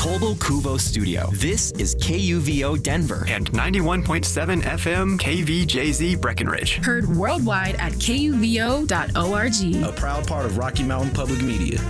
Cobble Cuvo Studio. This is KUVO Denver and 91.7 FM KVJZ Breckenridge. Heard worldwide at kuvo.org. A proud part of Rocky Mountain Public Media.